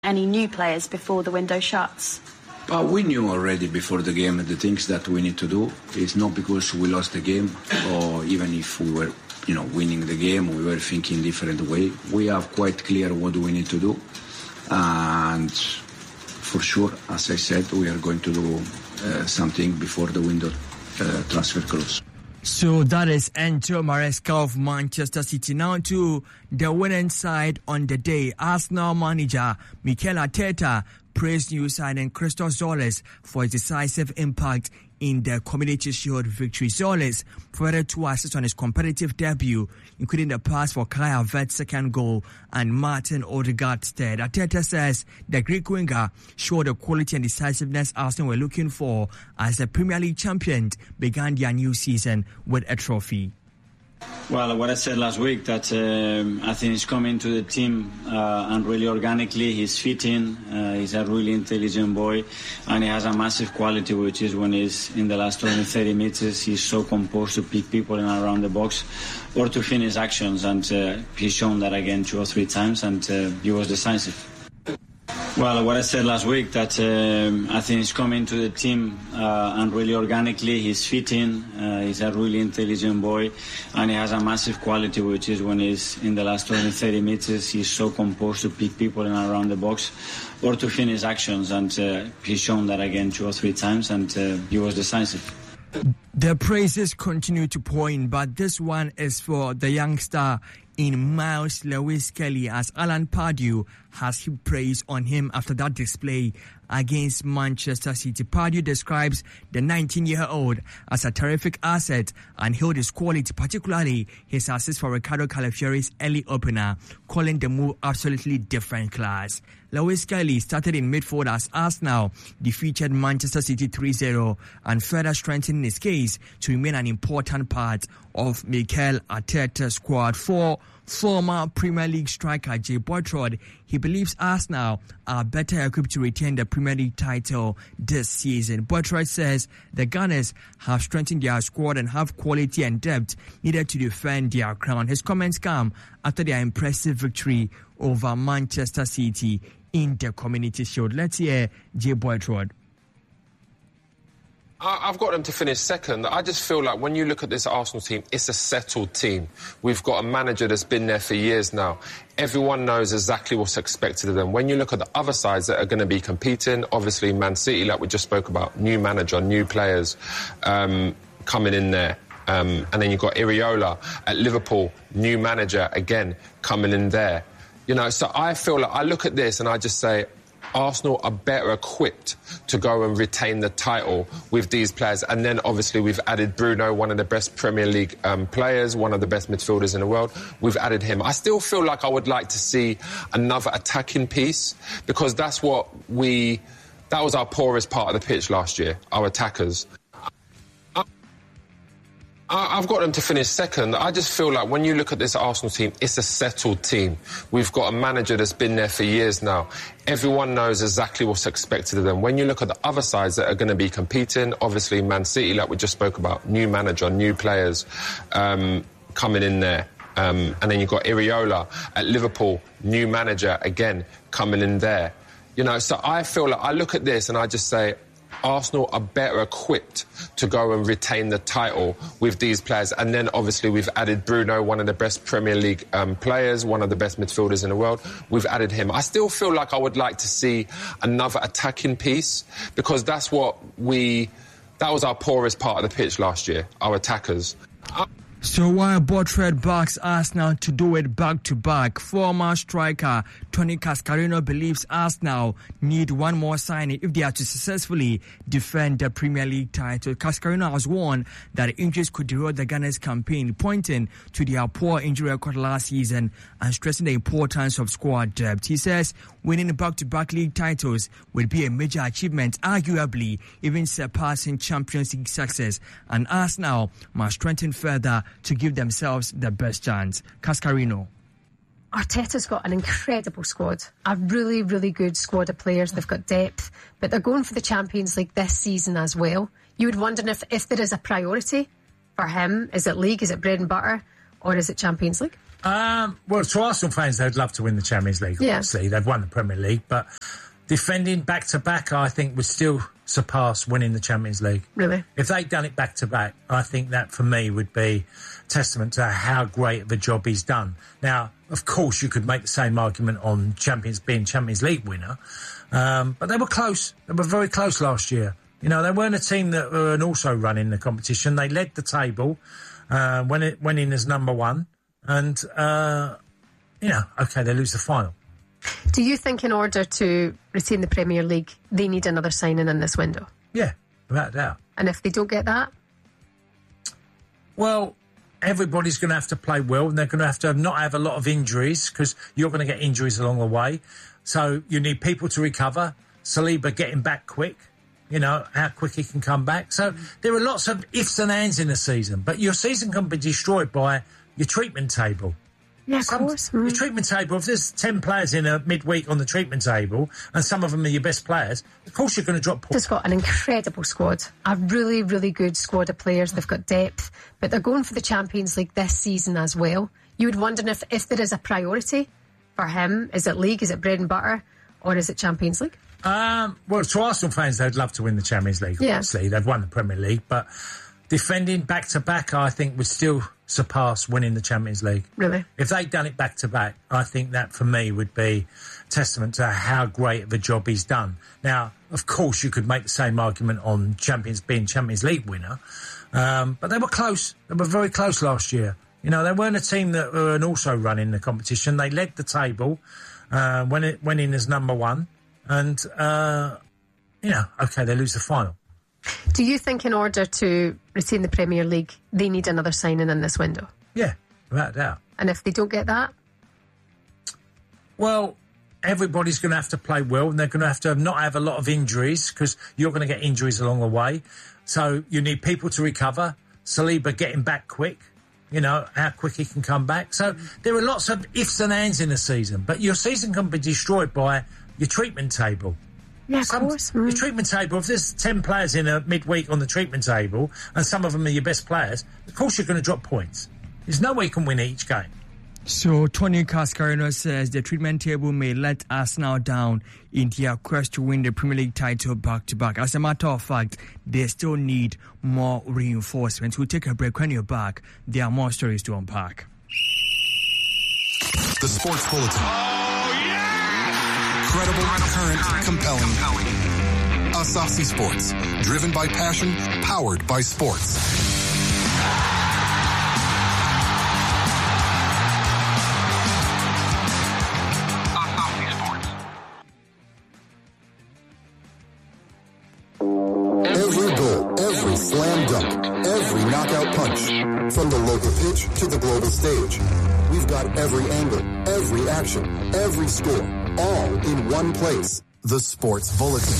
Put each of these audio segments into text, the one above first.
any new players before the window shuts? We knew already before the game the things that we need to do. It's not because we lost the game or even if we were winning the game, we were thinking different way. We are quite clear what we need to do. And for sure, as I said, we are going to do something before the window transfer close. So that is Enzo Maresca of Manchester City. Now to the winning side on the day. Arsenal manager Mikel Arteta praised new signing Christos Zolis for his decisive impact in the Community Shield victory. Zolis provided 2 assists on his competitive debut, including the pass for Kai Havertz's second goal and Martin Odegaard's third. Arteta says the Greek winger showed the quality and decisiveness Arsenal were looking for as the Premier League champions began their new season with a trophy. Well, what I said last week, that I think he's coming to the team and really organically he's fitting. He's a really intelligent boy and he has a massive quality, which is when he's in the last 20-30 meters, he's so composed to pick people in and around the box or to finish actions, and he's shown that again 2 or 3 times, and he was decisive. Well, what I said last week, that I think he's coming to the team and really organically he's fitting. He's a really intelligent boy and he has a massive quality, which is when he's in the last 20-30 meters, he's so composed to pick people in and around the box or to finish actions, and he's shown that again 2 or 3 times, and he was decisive. The praises continue to pour in, but this one is for the youngster in Miles Lewis-Kelly, as Alan Pardew has heaped praise on him after that display against Manchester City. Pardew describes the 19-year-old as a terrific asset and hailed his quality, particularly his assist for Ricardo Calafiori's early opener, calling the move absolutely different class. Lewis-Kelly started in midfield as Arsenal defeated Manchester City 3-0 and further strengthening his case to remain an important part of Mikel Arteta's squad. For former Premier League striker Jay Boytrod, he believes Arsenal are better equipped to retain the Premier League title this season. Boytrod says the Gunners have strengthened their squad and have quality and depth needed to defend their crown. His comments come after their impressive victory over Manchester City in the Community Shield. Let's hear Jay Boytrod. I've got them to finish second. I just feel like when you look at this Arsenal team, it's a settled team. We've got a manager that's been there for years now. Everyone knows exactly what's expected of them. When you look at the other sides that are going to be competing, obviously Man City, like we just spoke about, new manager, new players coming in there. And then you've got Iriola at Liverpool, new manager, again, coming in there. So I feel like I look at this and I just say, Arsenal are better equipped to go and retain the title with these players. And then, obviously, we've added Bruno, one of the best Premier League players, one of the best midfielders in the world. We've added him. I still feel like I would like to see another attacking piece, because that was our poorest part of the pitch last year, our attackers. I've got them to finish second. I just feel like when you look at this Arsenal team, it's a settled team. We've got a manager that's been there for years now. Everyone knows exactly what's expected of them. When you look at the other sides that are going to be competing, obviously Man City, like we just spoke about, new manager, new players coming in there. And then you've got Iriola at Liverpool, new manager, again, coming in there. So I feel like I look at this and I just say, Arsenal are better equipped to go and retain the title with these players. And then, obviously, we've added Bruno, one of the best Premier League players, one of the best midfielders in the world. We've added him. I still feel like I would like to see another attacking piece, because that was our poorest part of the pitch last year, our attackers. So while Boytrod backs Arsenal to do it back-to-back, former striker Tony Cascarino believes Arsenal need one more signing if they are to successfully defend the Premier League title. Cascarino has warned that injuries could derail the Gunners' campaign, pointing to their poor injury record last season and stressing the importance of squad depth. He says winning back-to-back league titles would be a major achievement, arguably even surpassing Champions League success, and Arsenal must strengthen further to give themselves the best chance. Cascarino. Arteta's got an incredible squad, a really, really good squad of players. They've got depth, but they're going for the Champions League this season as well. You would wonder if there is a priority for him. Is it league, is it bread and butter, or is it Champions League? Well, to Arsenal fans, they'd love to win the Champions League, obviously. They've won the Premier League, but defending back-to-back, I think, would still surpass winning the Champions League. Really? If they'd done it back-to-back, I think that, for me, would be testament to how great of a job he's done. Now, of course, you could make the same argument on being Champions League winner, but they were close. They were very close last year. You know, they weren't a team that were also running the competition. They led the table, went in as number one, and, they lose the final. Do you think in order to retain the Premier League, they need another signing in this window? Yeah, without a doubt. And if they don't get that? Well, everybody's going to have to play well, and they're going to have not have a lot of injuries, because you're going to get injuries along the way. So you need people to recover. Saliba getting back quick, how quick he can come back. So there are lots of ifs and ands in the season, but your season can be destroyed by your treatment table. Yeah, of course. Your treatment table, if there's 10 players in a midweek on the treatment table and some of them are your best players, of course you're going to drop points. They've got an incredible squad, a really, really good squad of players. They've got depth, but they're going for the Champions League this season as well. You would wonder if there is a priority for him. Is it league, is it bread and butter, or is it Champions League? Well, to Arsenal fans, they'd love to win the Champions League, obviously. They've won the Premier League, but defending back-to-back, I think, would still surpass winning the Champions League. Really? If they'd done it back-to-back, I think that, for me, would be testament to how great of a job he's done. Now, of course, you could make the same argument on being Champions League winner, but they were close. They were very close last year. They weren't a team that were also running the competition. They led the table, went in as number one, and, they lose the final. Do you think in order to retain the Premier League, they need another signing in this window? Yeah, without a doubt. And if they don't get that? Well, everybody's going to have to play well, and they're going to have not have a lot of injuries, because you're going to get injuries along the way. So you need people to recover. Saliba getting back quick, how quick he can come back. So there are lots of ifs and ands in the season, but your season can be destroyed by your treatment table. Yeah, of course. Your treatment table, if there's 10 players in a midweek on the treatment table and some of them are your best players, of course you're going to drop points. There's no way you can win each game. So Tony Cascarino says the treatment table may let Arsenal down in their quest to win the Premier League title back-to-back. As a matter of fact, they still need more reinforcements. We'll take a break. When you're back, there are more stories to unpack. The Sports Bulletin. Credible, current, compelling. Asahi Sports. Driven by passion, powered by sports. Every goal, every slam dunk, every knockout punch. From the local pitch to the global stage. We've got every angle, every action, every score, all in one place. The Sports Bulletin.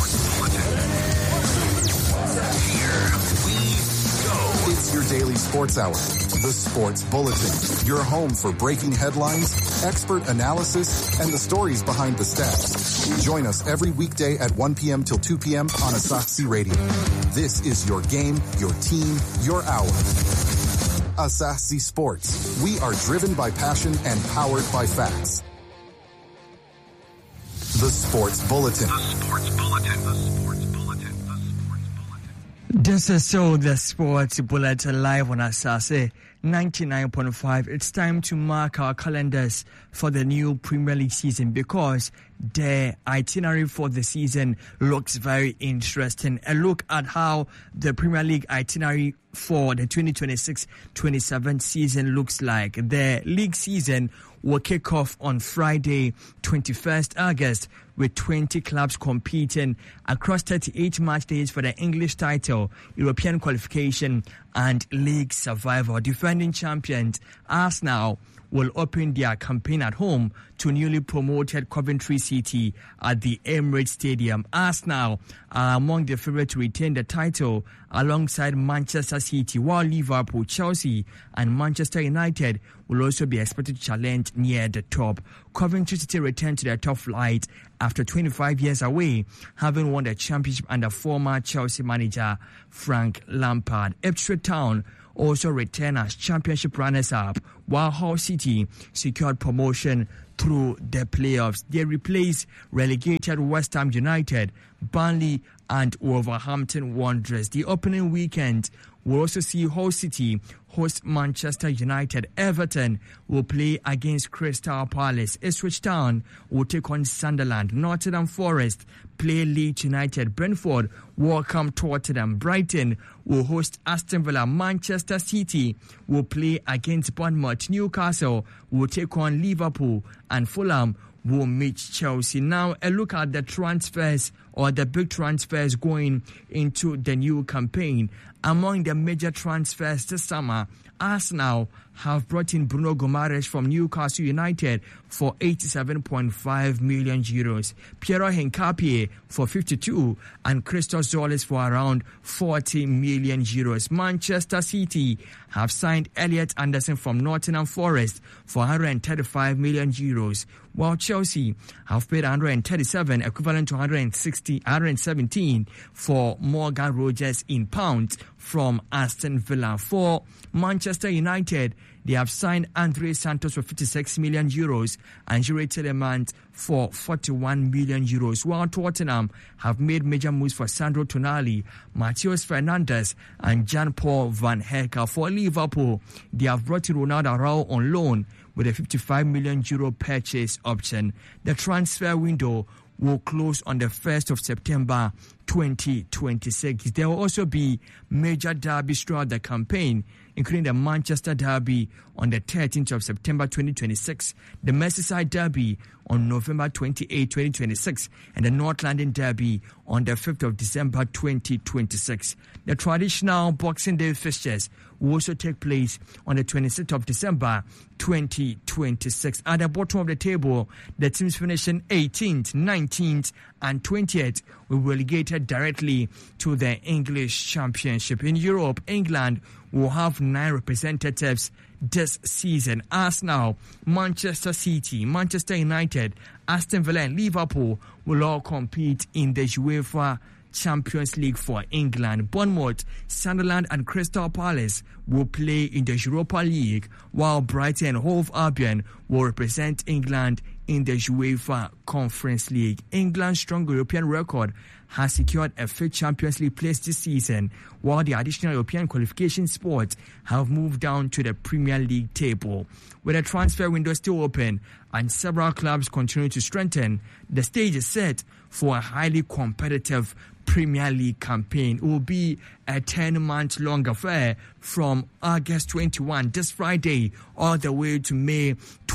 Here we go. It's your daily sports hour. The Sports Bulletin. Your home for breaking headlines, expert analysis, and the stories behind the stats. Join us every weekday at 1 p.m. till 2 p.m. on Asahi Radio. This is your game, your team, your hour. Asahi Sports. We are driven by passion and powered by facts. The Sports Bulletin. The Sports Bulletin. The Sports Bulletin. The Sports Bulletin. This is so the Sports Bulletin live on Asahi 99.5. It's time to mark our calendars for the new Premier League season, because the itinerary for the season looks very interesting. A look at how the Premier League itinerary for the 2026-27 season looks like. The league season will kick off on Friday, 21st August, with 20 clubs competing across 38 match days for the English title, European qualification, and league survival. Defending champions Arsenal will open their campaign at home to newly promoted Coventry City at the Emirates Stadium. Arsenal are among the favourites to retain the title alongside Manchester City, while Liverpool, Chelsea and Manchester United will also be expected to challenge near the top. Coventry City returned to their top flight after 25 years away, having won the championship under former Chelsea manager Frank Lampard. Ipswich Town also returned as championship runners-up, while Hull City secured promotion through the playoffs. They replaced relegated West Ham United, Burnley and Wolverhampton Wanderers. The opening weekend will also see Hull City host Manchester United. Everton will play against Crystal Palace. Ipswich Town will take on Sunderland. Nottingham Forest play Leeds United. Brentford welcome Tottenham. Brighton will host Aston Villa. Manchester City will play against Bournemouth. Newcastle will take on Liverpool, and Fulham will meet Chelsea. Now, a look at the transfers, or the big transfers going into the new campaign. Among the major transfers this summer, Arsenal have brought in Bruno Guimaraes from Newcastle United for 87.5 million euros, Piero Hincapié for 52, and Christos Zolis for around 40 million euros. Manchester City have signed Elliot Anderson from Nottingham Forest for 135 million euros, while Chelsea have paid 137, equivalent to 117 for Morgan Rogers in pounds from Aston Villa. For Manchester United, they have signed Andre Santos for 56 million euros and Jure Tielemans for 41 million euros, while Tottenham have made major moves for Sandro Tonali, Matheus Fernandes and Jean-Paul Van Hecke. For Liverpool, they have brought in Ronaldo Araujo on loan with a 55 million euro purchase option. The transfer window will close on the 1st of September 2026. There will also be major derbies throughout the campaign, including the Manchester Derby on the 13th of September 2026, the Merseyside Derby on November 28, 2026, and the North London Derby on the 5th of December 2026. The traditional Boxing Day fixtures will also take place on the 26th of December 2026. At the bottom of the table, the teams finishing 18th, 19th, and 20th will be relegated directly to the English Championship. In Europe, England will have 9 representatives this season. Arsenal, Manchester City, Manchester United, Aston Villa and Liverpool will all compete in the UEFA Champions League for England. Bournemouth, Sunderland and Crystal Palace will play in the Europa League, while Brighton and Hove Albion will represent England in the UEFA Conference League. England's strong European record has secured a 5th Champions League place this season, while the additional European qualification spots have moved down to the Premier League table. With the transfer window still open and several clubs continue to strengthen, the stage is set for a highly competitive Premier League campaign. It will be a 10-month-long affair from August 21, this Friday, all the way to May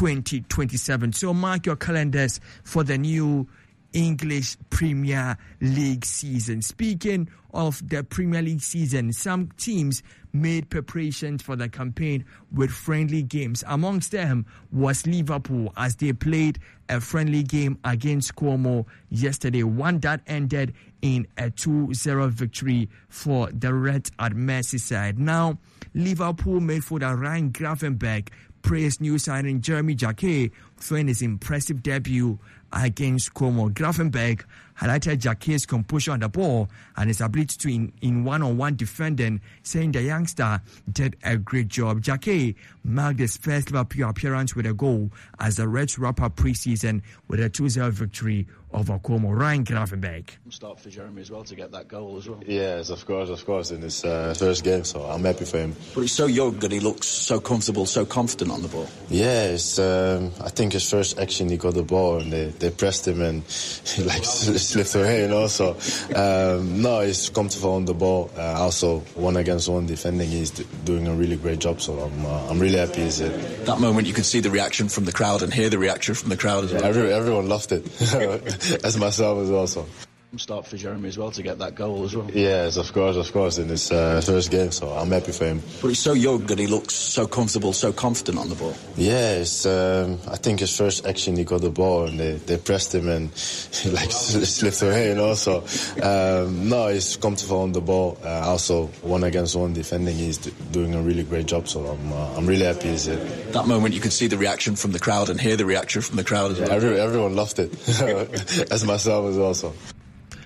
2027. So mark your calendars for the new English Premier League season. Speaking of the Premier League season, some teams made preparations for the campaign with friendly games. Amongst them was Liverpool, as they played a friendly game against Como yesterday, one that ended in a 2-0 victory for the Reds at Merseyside. Now, Liverpool midfielder Ryan Gravenberch praised new signing Jeremy Jacquet for his impressive debut against Como. Gravenberch highlighted Jacquet's composure on the ball and his ability to in one-on-one defending, saying the youngster did a great job. Jacquet marked his first Liverpool appearance with a goal as the Reds wrap up pre-season with a 2-0 victory over Como. Ryan Gravenberch. Start for Jeremy as well to get that goal as well. Yes, of course, in his first game, so I'm happy for him. But he's so young and he looks so comfortable, so confident on the ball. Yes, I think his first action, he got the ball and they pressed him and he slipped away, you know. So no, he's comfortable on the ball. Also, 1-against-1 defending, he's doing a really great job. So I'm really happy he's here. That moment, you could see the reaction from the crowd and hear the reaction from the crowd as well. Everyone loved it, as myself as well. So. Start for Jeremy as well to get that goal as well. Yes, of course, in his first game, so I'm happy for him. But he's so young and he looks so comfortable, so confident on the ball. Yes, I think his first action, he got the ball and they pressed him and he slipped away, you know. So no, he's comfortable on the ball. Also, 1-against-1 defending, he's doing a really great job. So I'm really happy he's here. That moment, you could see the reaction from the crowd and hear the reaction from the crowd as well. Everyone loved it, as myself as well. So.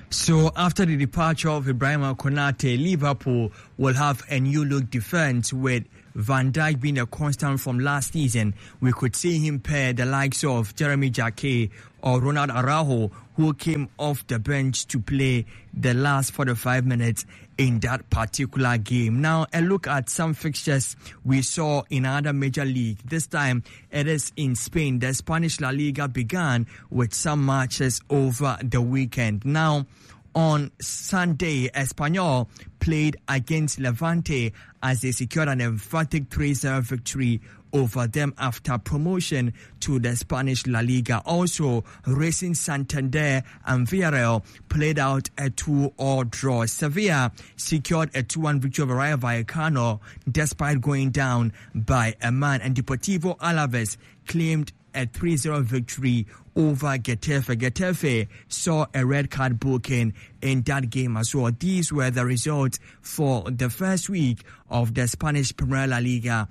So after the departure of Ibrahima Konate, Liverpool will have a new look defense with Van Dijk being a constant from last season. We could see him pair the likes of Jeremy Jacquet or Ronald Araujo, who came off the bench to play the last 45 minutes in that particular game. Now, a look at some fixtures we saw in other major league. This time, it is in Spain. The Spanish La Liga began with some matches over the weekend. Now, on Sunday, Espanyol played against Levante as they secured an emphatic 3-0 victory over them after promotion to the Spanish La Liga. Also, Racing Santander and Villarreal played out a 2-2 draw. Sevilla secured a 2-1 victory over Rayo Vallecano despite going down by a man. And Deportivo Alaves claimed a 3-0 victory over Getafe. Getafe saw a red card booking in that game as well. These were the results for the first week of the Spanish Premier La Liga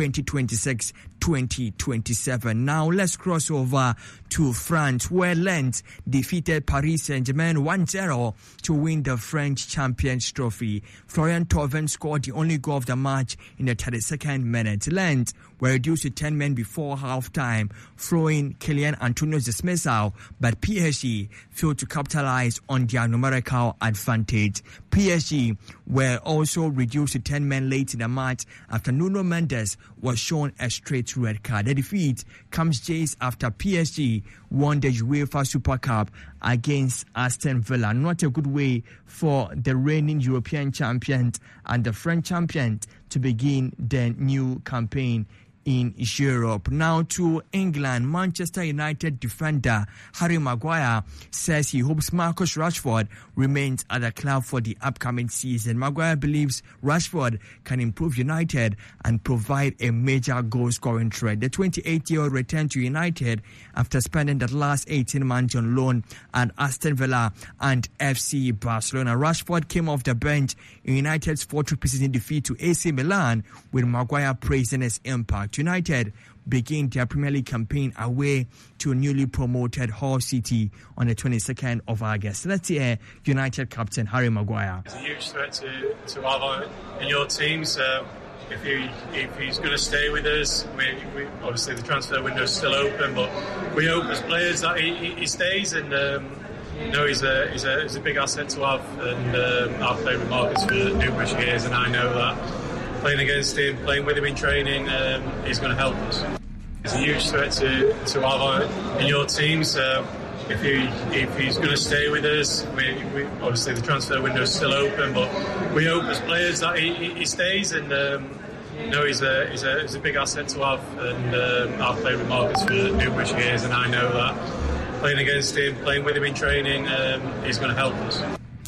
2026-2027. Now let's cross over to France, where Lens defeated Paris Saint-Germain 1-0 to win the French Champions Trophy. Florian Thauvin scored the only goal of the match in the 32nd minute. Lens were reduced to 10 men before half-time, following Kylian Antonio's dismissal, but PSG failed to capitalize on their numerical advantage. PSG were also reduced to 10 men late in the match after Nuno Mendes was shown a straight red card. The defeat comes days after PSG won the UEFA Super Cup against Aston Villa. Not a good way for the reigning European champions and the French champions to begin their new campaign in Europe. Now to England. Manchester United defender Harry Maguire says he hopes Marcus Rashford remains at the club for the upcoming season. Maguire believes Rashford can improve United and provide a major goal-scoring threat. The 28-year-old returned to United after spending the last 18 months on loan at Aston Villa and FC Barcelona. Rashford came off the bench in United's 4-2 preseason defeat to AC Milan, with Maguire praising his impact. United begin their Premier League campaign away to newly promoted Hull City on the 22nd of August. Let's hear United captain Harry Maguire. It's a huge threat to have in your teams. If he's going to stay with us, we obviously the transfer window is still open, but we hope as players that he stays, and he's a big asset to have. And I've played with Marcus for numerous years, and I know that playing against him, playing with him in training, he's going to help us. It's a huge threat to have in your teams. If he's going to stay with us, we obviously the transfer window is still open, but we hope as players that he stays, and he's a big asset to have. And I've played with Marcus for numerous years, and I know that playing against him, playing with him in training, he's going to help us.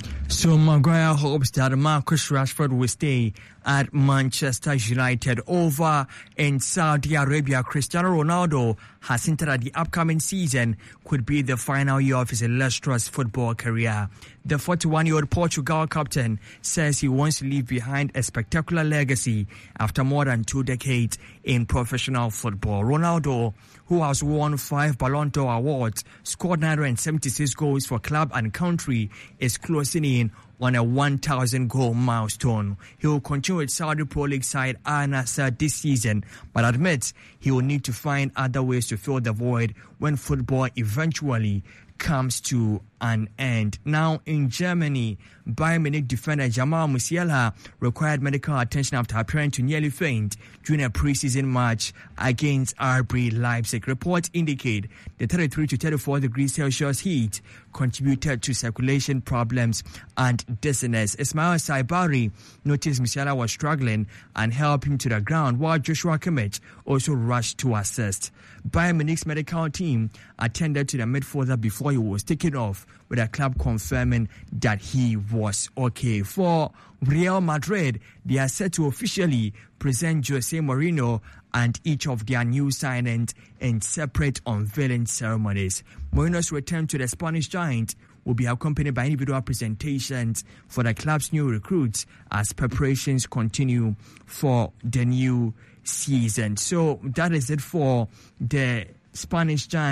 So Maguire hopes that Marcus Rashford will stay at Manchester United. Over in Saudi Arabia, Cristiano Ronaldo has hinted that the upcoming season could be the final year of his illustrious football career. The 41-year-old Portugal captain says he wants to leave behind a spectacular legacy after more than 2 decades in professional football. Ronaldo, who has won 5 Ballon d'Or awards, scored 976 goals for club and country, is closing in on a 1,000 goal milestone. He will continue with Saudi Pro League side Al Nassr this season, but admits he will need to find other ways to fill the void when football eventually comes to an end. Now in Germany, Bayern Munich defender Jamal Musiala required medical attention after appearing to nearly faint during a preseason match against RB Leipzig. Reports indicate the 33 to 34 degrees Celsius heat contributed to circulation problems and dizziness. Ismail Saibari noticed Musiala was struggling and helped him to the ground, while Joshua Kimmich also rushed to assist. Bayern Munich's medical team attended to the midfielder before he was taken off, with a club confirming that he was okay. For Real Madrid, they are set to officially present Jose Mourinho and each of their new signings in separate unveiling ceremonies. Mourinho's return to the Spanish giant will be accompanied by individual presentations for the club's new recruits as preparations continue for the new season. So that is it for the Spanish giant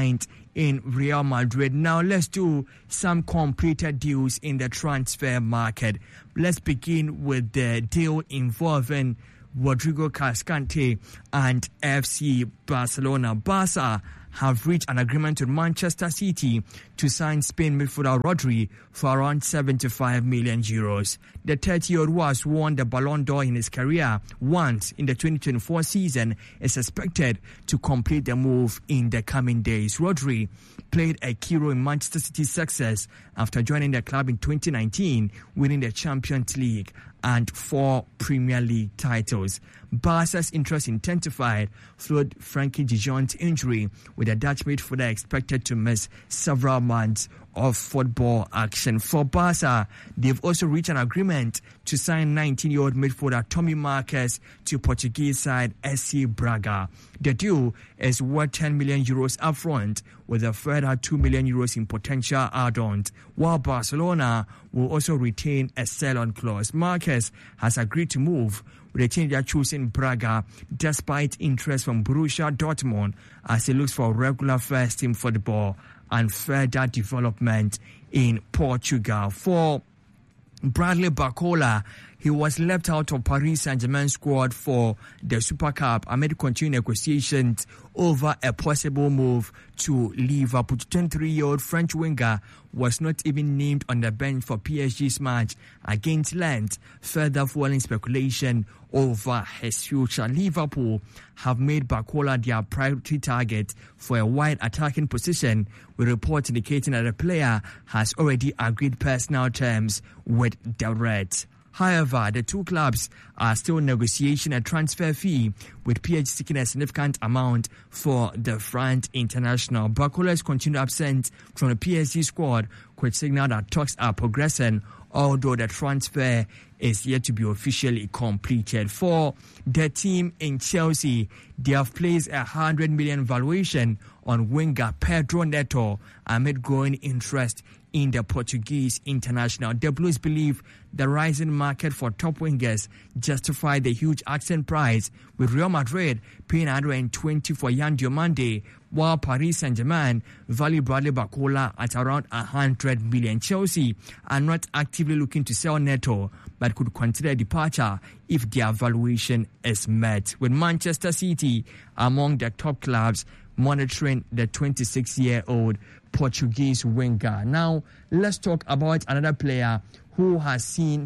in Real Madrid. Now let's do some completed deals in the transfer market. Let's begin with the deal involving Rodrigo Cascante and FC Barcelona. Barca have reached an agreement with Manchester City to sign Spain midfielder Rodri for around 75 million euros. The 30-year-old who has won the Ballon d'Or in his career once in the 2024 season is expected to complete the move in the coming days. Rodri played a key role in Manchester City's success after joining the club in 2019, winning the Champions League and 4 Premier League titles. Barca's interest intensified following Frankie de Jong's injury, with the Dutch midfielder expected to miss several months of football action. For Barca, they've also reached an agreement to sign 19-year-old midfielder Tommy Marques to Portuguese side SC Braga. The deal is worth 10 million euros upfront, with a further 2 million euros in potential add-ons, while Barcelona will also retain a sell-on clause. Marques has agreed to move, with the teenager choosing Braga despite interest from Borussia Dortmund as he looks for regular first-team football and further development in Portugal. For Bradley Barcola, he was left out of Paris Saint-Germain squad for the Super Cup amid continuing negotiations over a possible move to Liverpool. 23-year-old French winger was not even named on the bench for PSG's match against Lens, further fueling speculation over his future. Liverpool have made Barcola their priority target for a wide attacking position, with reports indicating that the player has already agreed personal terms with the Reds. However, the two clubs are still negotiating a transfer fee, with PSG seeking a significant amount for the French international. Barcola's continued absence from the PSG squad could signal that talks are progressing, although the transfer is yet to be officially completed. For the team in Chelsea, they have placed a 100 million valuation on winger Pedro Neto amid growing interest in the Portuguese international. The Blues believe the rising market for top wingers justify the huge asking price, with Real Madrid paying 120 for Yan Diomande, while Paris Saint-Germain value Bradley Barcola at around 100 million. Chelsea are not actively looking to sell Neto, but could consider departure if their valuation is met, with Manchester City among the top clubs monitoring the 26-year-old Portuguese winger. Now, let's talk about another player who has seen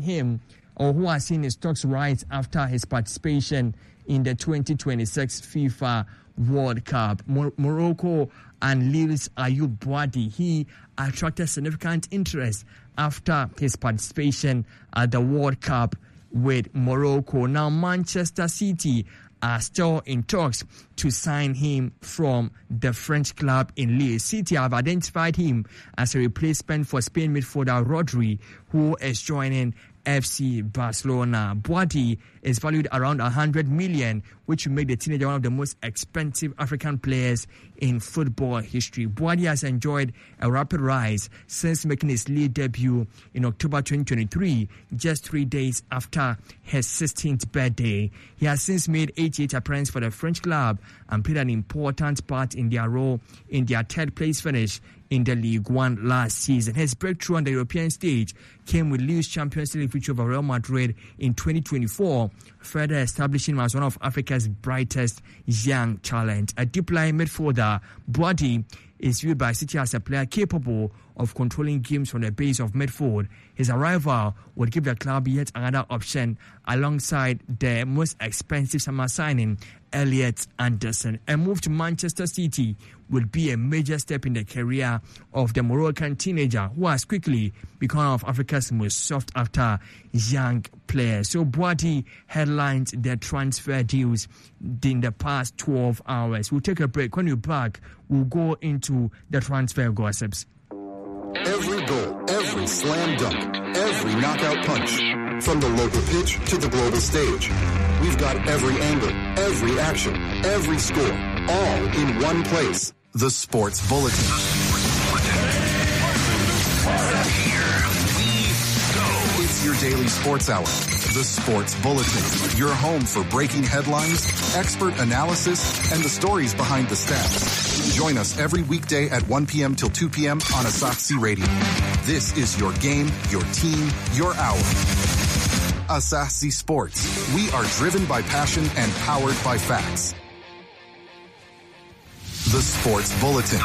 his stocks rise after his participation in the 2026 FIFA World Cup. Morocco and Lille's Ayoub Boadi. He attracted significant interest after his participation at the World Cup with Morocco. Now, Manchester City are still in talks to sign him from the French club in Lille. City have identified him as a replacement for Spain midfielder Rodri, who is joining FC Barcelona. Boadi is valued around 100 million, which will make the teenager one of the most expensive African players in football history. Boadi has enjoyed a rapid rise since making his league debut in October 2023, just 3 days after his 16th birthday. He has since made 88 appearances for the French club and played an important part in their role in their third place finish in the Ligue 1 last season. His breakthrough on the European stage came with Lille's Champions League victory over Real Madrid in 2024, further establishing him as one of Africa's brightest young talent. A deep-lying midfielder, Boadi is viewed by City as a player capable of controlling games from the base of midfield. His arrival would give the club yet another option alongside the most expensive summer signing, Elliot Anderson. A move to Manchester City would be a major step in the career of the Moroccan teenager, who has quickly become one of Africa's most sought-after young players. So Boadi headlines the transfer deals in the past 12 hours. We'll take a break. When we're back, we'll go into the transfer gossips. Every goal, every slam dunk, every knockout punch. From the local pitch to the global stage. We've got every angle, every action, every score, all in one place. The Sports Bulletin. It's your daily sports hour. The Sports Bulletin. Your home for breaking headlines, expert analysis, and the stories behind the stats. Join us every weekday at 1 p.m. till 2 p.m. on Asahi Radio. This is your game, your team, your hour. Asahi Sports. We are driven by passion and powered by facts. The Sports Bulletin.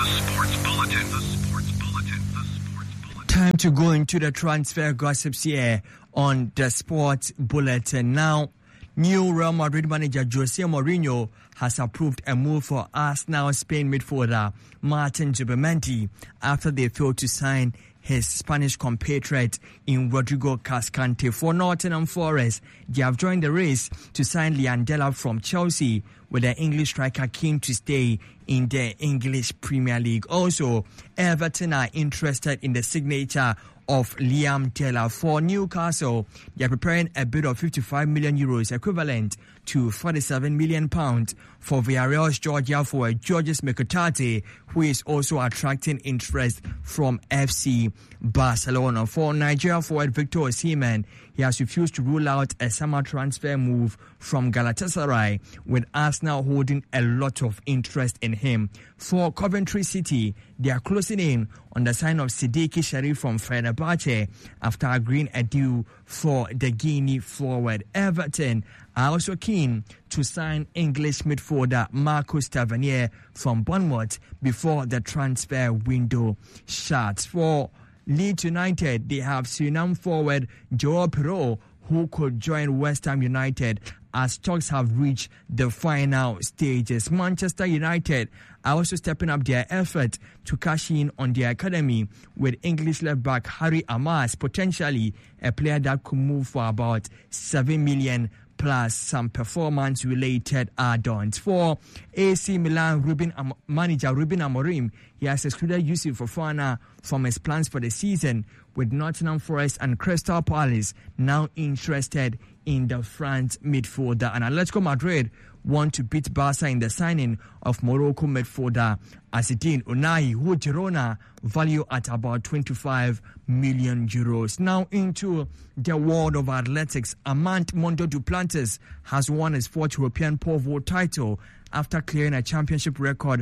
Time to go into the transfer gossips here on the Sports Bulletin. Now, new Real Madrid manager Jose Mourinho has approved a move for Arsenal Spain midfielder Martin Zubimendi after they failed to sign his Spanish compatriot in Rodrigo Cascante. For Nottingham Forest, they have joined the race to sign Liam Delap from Chelsea, with the English striker keen to stay in the English Premier League. Also, Everton are interested in the signature of Liam Delap. For Newcastle, they are preparing a bid of €55 million, equivalent to £47 million for Villarreal's Georgia forward Georges Mekotate, who is also attracting interest from FC Barcelona. For Nigeria forward Victor Osimhen, he has refused to rule out a summer transfer move from Galatasaray, with Arsenal holding a lot of interest in him. For Coventry City, they are closing in on the sign of Siddiqui Sharif from Fenerbahce after agreeing a deal for the Guinea forward. Everton are also keen to sign English midfielder Marcus Tavernier from Bournemouth before the transfer window shuts. For Leeds United, they have Suriname forward Joao Pirou, who could join West Ham United as talks have reached the final stages. Manchester United are also stepping up their effort to cash in on their academy, with English left-back Harry Amas, potentially a player that could move for about $7 million plus some performance-related add-ons. For AC Milan manager Ruben Amorim, he has excluded Yusuf Fofana from his plans for the season, with Nottingham Forest and Crystal Palace now interested in the France midfielder. And Atletico Madrid want to beat Barca in the signing of Morocco midfielder Azzedine Ounahi, who Girona value at about €25 million. Now into the world of athletics, Armand Mondo Duplantis has won his fourth European pole vault title after clearing a championship record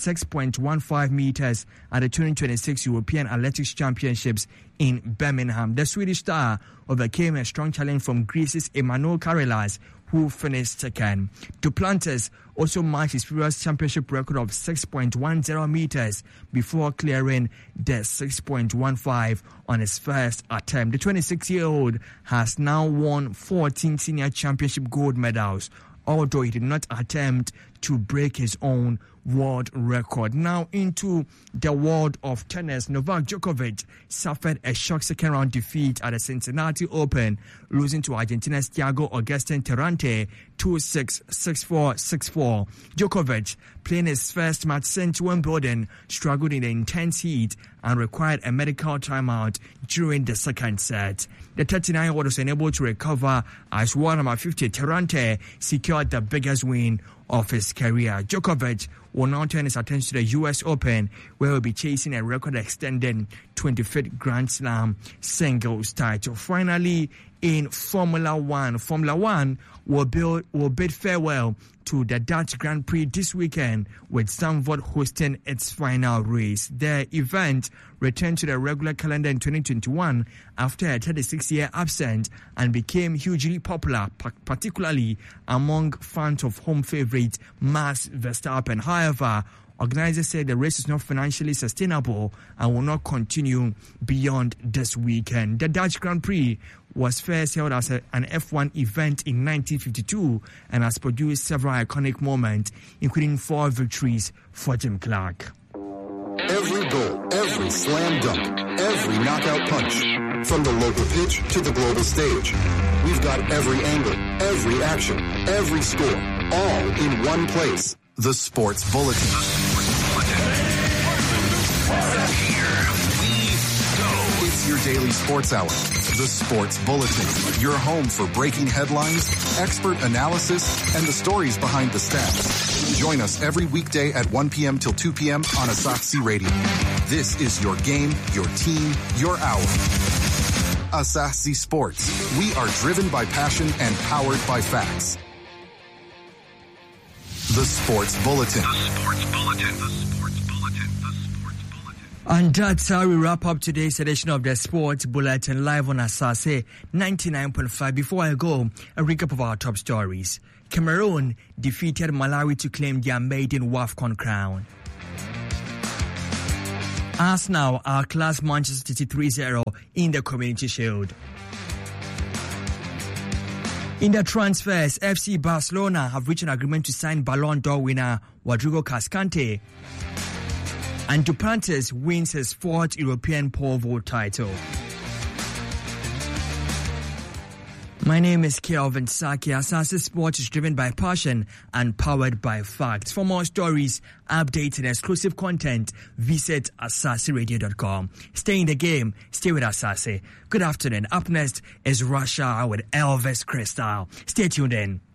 6.15 meters at the 2026 European Athletics Championships in Birmingham. The Swedish star overcame a strong challenge from Greece's Emanuel Karelas, who finished second. Duplantis also matched his previous championship record of 6.10 meters before clearing the 6.15 on his first attempt. The 26-year-old has now won 14 senior championship gold medals, although he did not attempt to break his own world record. Now into the world of tennis, Novak Djokovic suffered a shock second-round defeat at the Cincinnati Open, losing to Argentina's Thiago Augustin Terrante 2-6, 6-4, 6-4. Djokovic, playing his first match since Wimbledon, struggled in the intense heat and required a medical timeout during the second set. The 39-year-old was unable to recover as world number 50 Terrante secured the biggest win of his career. Djokovic will now turn his attention to the US Open, where he'll be chasing a record-extending 25th Grand Slam singles title. Finally, in Formula One will bid farewell to the Dutch Grand Prix this weekend, with Zandvoort hosting its final race. The event returned to the regular calendar in 2021 after a 36-year absence and became hugely popular, particularly among fans of home favourite Max Verstappen. However, organizers said the race is not financially sustainable and will not continue beyond this weekend. The Dutch Grand Prix was first held as an F1 event in 1952 and has produced several iconic moments, including 4 victories for Jim Clark. Every goal, every slam dunk, every knockout punch. From the local pitch to the global stage. We've got every angle, every action, every score, all in one place. The Sports Bulletin. It's your daily sports hour. The Sports Bulletin. Your home for breaking headlines, expert analysis, and the stories behind the stats. Join us every weekday at 1 p.m. till 2 p.m. on Asahi Radio. This is your game, your team, your hour. Asahi Sports. We are driven by passion and powered by facts. The Sports Bulletin. The Sports Bulletin. The Sports And that's how we wrap up today's edition of the Sports Bulletin live on Asase 99.5. Before I go, a recap of our top stories. Cameroon defeated Malawi to claim their maiden WAFCON crown. Arsenal are class Manchester City 3-0 in the Community Shield. In the transfers, FC Barcelona have reached an agreement to sign Ballon d'Or winner Rodrigo Cascante. And Duplantis wins his 4th European pole vault title. My name is Kelvin Saki. Asase Sports is driven by passion and powered by facts. For more stories, updates and exclusive content, visit asaseradio.com. Stay in the game. Stay with Asase. Good afternoon. Up next is Russia with Elvis Crystal. Stay tuned in.